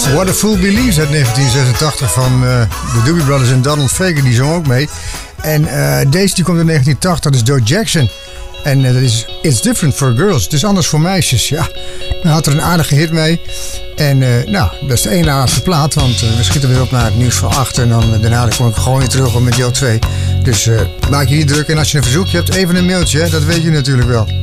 What a Fool Believes uit 1986 van de Doobie Brothers en Donald Fagen, die zong ook mee. En deze die komt uit 1980, dus Joe Jackson. En dat is It's Different for Girls. Het is anders voor meisjes, ja. Dan had er een aardige hit mee. En nou, dat is de ene laatste plaat, want we schieten weer op naar het nieuws van 8. En dan daarna kom ik gewoon weer terug met deel 2. Dus maak je niet druk. En als je een verzoekje hebt, even een mailtje, hè? Dat weet je natuurlijk wel.